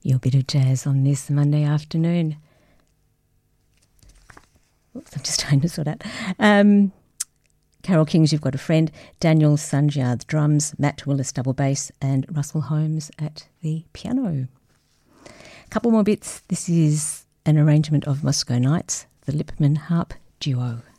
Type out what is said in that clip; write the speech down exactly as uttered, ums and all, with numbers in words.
your bit of jazz on this Monday afternoon. Oops, I'm just trying to sort out. Um, Carol King's You've Got a Friend, Daniel Sanjard drums, Matt Willis double bass, and Russell Holmes at the piano. A couple more bits. This is an arrangement of Moscow Nights, the Lipman Harp Duo.